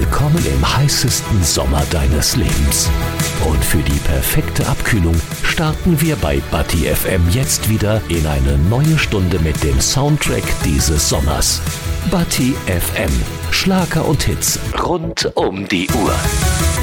Willkommen im heißesten Sommer deines Lebens. Und für die perfekte Abkühlung starten wir bei Bati FM jetzt wieder in eine neue Stunde mit dem Soundtrack dieses Sommers. Bati FM. Schlager und Hits rund um die Uhr.